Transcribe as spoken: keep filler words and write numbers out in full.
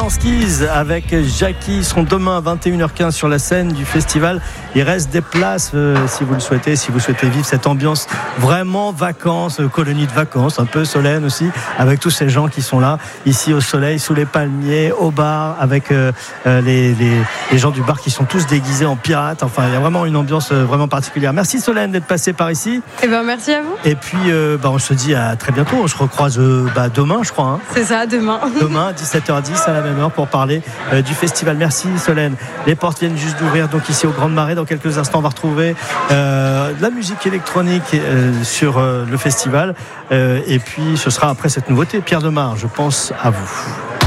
Skis avec Jackie. Ils seront demain à vingt et une heures quinze sur la scène du festival. Il reste des places euh, si vous le souhaitez, si vous souhaitez vivre cette ambiance vraiment vacances, colonie de vacances, un peu Solène aussi, avec tous ces gens qui sont là, ici au soleil, sous les palmiers, au bar, avec euh, les, les, les gens du bar qui sont tous déguisés en pirates. Enfin, il y a vraiment une ambiance vraiment particulière. Merci Solène d'être passée par ici. Et ben merci à vous. Et puis, euh, bah, on se dit à très bientôt. On se recroise euh, bah, demain, je crois. Hein. C'est ça, demain. Demain, dix-sept heures dix à la même heure pour parler euh, du festival. Merci Solène. Les portes viennent juste d'ouvrir, donc ici au Grande Marée. Dans quelques instants, on va retrouver euh, de la musique électronique euh, sur euh, le festival. Euh, et puis, ce sera après cette nouveauté. Pierre Demar, je pense à vous.